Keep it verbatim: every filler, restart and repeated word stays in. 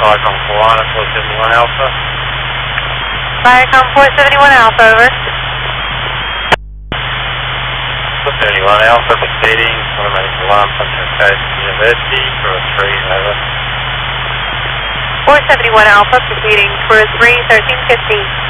Viacom four seventy-one Alpha. Viacom four seventy-one Alpha, over. four seventy-one Alpha, proceeding, automatic alarm function code University for a three, over. four seventy-one Alpha, proceeding for a three, thirteen fifteen.